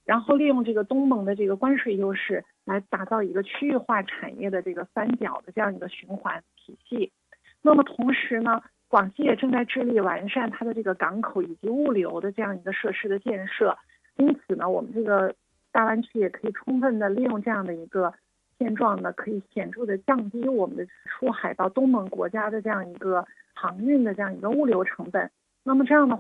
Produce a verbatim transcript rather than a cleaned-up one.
然后利用这个东盟的这个关税优势来打造一个区域化产业的这个三角的这样一个循环体系。那么同时呢，广西也正在致力完善它的这个港口以及物流的这样一个设施的建设，因此呢，我们这个大湾区也可以充分的利用这样的一个现状呢，可以显著的降低我们的出海到东盟国家的这样一个航运的这样一个物流成本。那么这样的